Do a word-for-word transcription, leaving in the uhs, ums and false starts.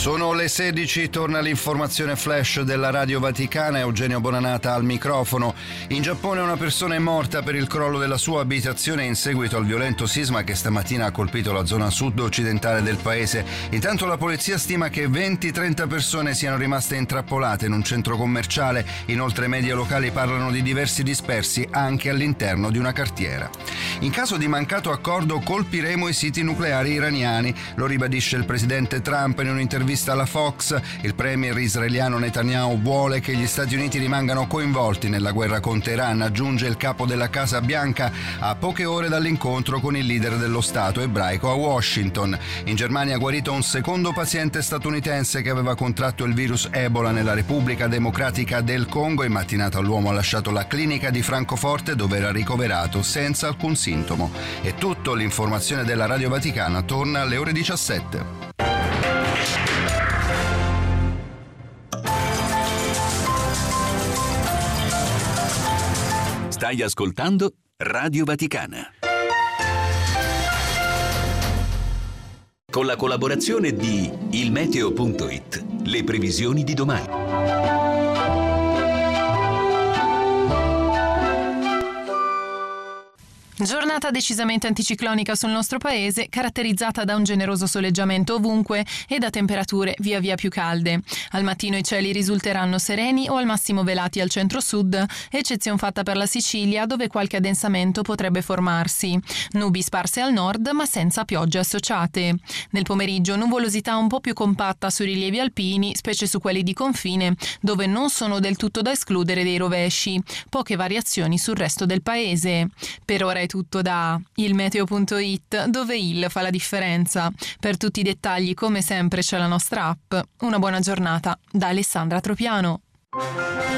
Sono le sedici, torna l'informazione flash della Radio Vaticana. Eugenio Bonanata al microfono. In Giappone una persona è morta per il crollo della sua abitazione in seguito al violento sisma che stamattina ha colpito la zona sud-occidentale del paese. Intanto la polizia stima che venti trenta persone siano rimaste intrappolate in un centro commerciale. Inoltre media locali parlano di diversi dispersi anche all'interno di una cartiera. In caso di mancato accordo colpiremo i siti nucleari iraniani, lo ribadisce il presidente Trump in un'intervista alla Fox. Il premier israeliano Netanyahu vuole che gli Stati Uniti rimangano coinvolti nella guerra con Teheran, aggiunge il capo della Casa Bianca a poche ore dall'incontro con il leader dello Stato ebraico a Washington. In Germania ha guarito un secondo paziente statunitense che aveva contratto il virus Ebola nella Repubblica Democratica del Congo. In mattinata l'uomo ha lasciato la clinica di Francoforte dove era ricoverato senza alcun sintomo. È tutto, l'informazione della Radio Vaticana torna alle ore diciassette. Stai ascoltando Radio Vaticana. Con la collaborazione di il meteo punto it, le previsioni di domani. Giornata decisamente anticiclonica sul nostro paese, caratterizzata da un generoso soleggiamento ovunque e da temperature via via più calde. Al mattino i cieli risulteranno sereni o al massimo velati al centro-sud, eccezion fatta per la Sicilia dove qualche addensamento potrebbe formarsi. Nubi sparse al nord ma senza piogge associate. Nel pomeriggio nuvolosità un po' più compatta sui rilievi alpini, specie su quelli di confine, dove non sono del tutto da escludere dei rovesci. Poche variazioni sul resto del paese. Per ora è tutto da il meteo punto it, dove il fa la differenza. Per tutti i dettagli, come sempre, c'è la nostra app. Una buona giornata da Alessandra Tropiano.